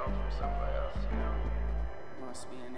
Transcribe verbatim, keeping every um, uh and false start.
come from somewhere else, you know. Must be an